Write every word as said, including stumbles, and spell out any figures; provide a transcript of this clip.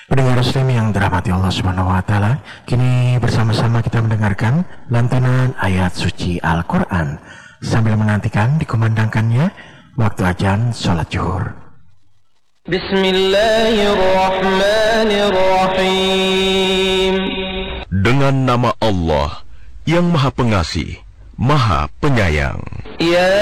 Pendengar muslim yang dirahmati Allah Subhanahu wa taala, kini bersama-sama kita mendengarkan lantunan ayat suci Al-Qur'an sambil menantikan dikumandangkannya waktu azan salat zuhur. Bismillahirrahmanirrahim. Dengan nama Allah yang Maha Pengasih, Maha Penyayang. Ya